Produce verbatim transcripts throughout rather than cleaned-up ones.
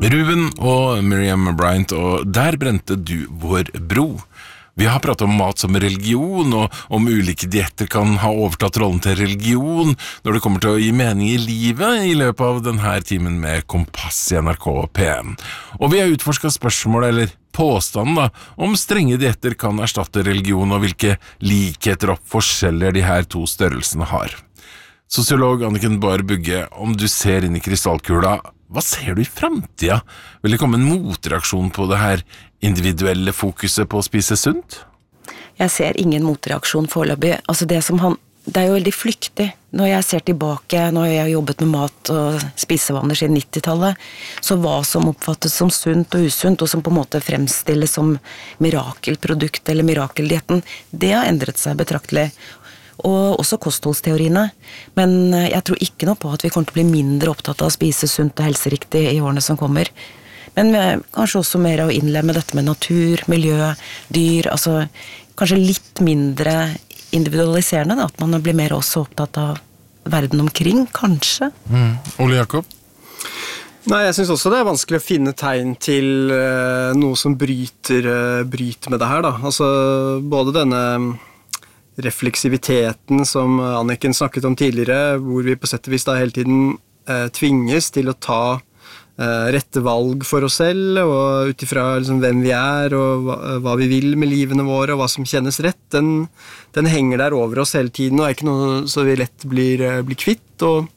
Ruben og Miriam Bryant, og der brente du vår bro. Vi har pratet om mat som religion, og om ulike dietter kan ha overtatt rollen til religion når det kommer til å gi mening i livet i løpet av denne timen med Kompass i N R K P en. Og vi har utforsket spørsmål, eller påstanden da, om strenge dietter kan erstatte religion, og hvilke likheter og forskjeller de her to størrelsene har. Sosiolog Anniken Bahr-Bugge, om du ser inn i krystallkula, hva ser du i fremtiden? Vil det komme en motreaksjon på det her individuelle fokuset på å spise sunt? Jeg ser ingen motreaksjon foreløpig. Altså det som han, det er jo veldig flyktig. Når jeg ser tilbake, når jeg har jobbet med mat og spisevaner siden nittitallet, så hva som oppfattes som sunt og usunt, og som på en måte fremstilles som mirakelprodukt eller mirakeldietten, det har endret seg betraktelig. Og også kostholdsteoriene, men jeg tror ikke noe på at vi kommer til å bli mindre opptatt av å spise sunt og helseriktig i årene som kommer. Men kanskje også mer å innlemme dette med natur, miljø, dyr, altså kanskje litt mindre individualiserende, da, at man blir mer også opptatt av verden omkring, kanskje. Mm. Ole Jakob? Nei, jeg synes også det er vanskelig å finne tegn til uh, noe som bryter, uh, bryter med det her, da. Altså, både denne refleksiviteten som Anniken snakket om tidligere, hvor vi på sett og vis da hele tiden eh, tvinges til å ta eh, rette valg for oss selv, og utifra liksom, hvem vi er, og hva, hva vi vil med livene våre, og hva som kjennes rett, den, den henger der over oss hele tiden, og er ikke noe så vi lett blir, blir kvitt, og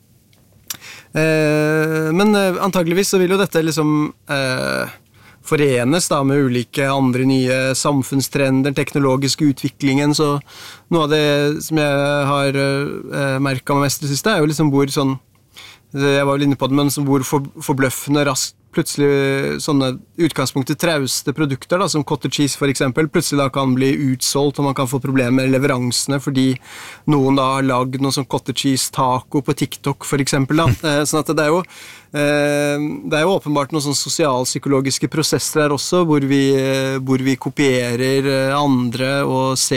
eh, men eh, antageligvis så vil jo dette liksom eh, forenes da med ulike andre nye samfunnstrender, teknologiske utviklingen, så noe av det som jeg har eh, merket meg mest det siste er jo liksom hvor sånn, jeg var jo inne på det, men som hvor for, forbløffende raskt plutselig sånne utgangspunktet trauste produkter da, som cottage cheese for eksempel, plutselig da kan bli utsolgt, og man kan få problemer med leveransene, fordi noen da har lagd noe som cottage cheese taco på TikTok for eksempel da, eh, sånn at det er jo eh, det er jo åpenbart noen sånne sosialpsykologiske prosesser her også, hvor vi, hvor vi kopierer andre og ser